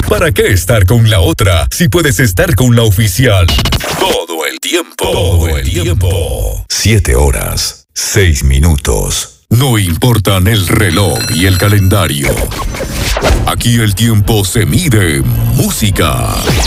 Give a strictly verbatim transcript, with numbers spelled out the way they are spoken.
¿Para qué estar con la otra si puedes estar con la oficial? Todo el tiempo. Todo el tiempo. Siete horas, seis minutos. No importan el reloj y el calendario. Aquí el tiempo se mide en música.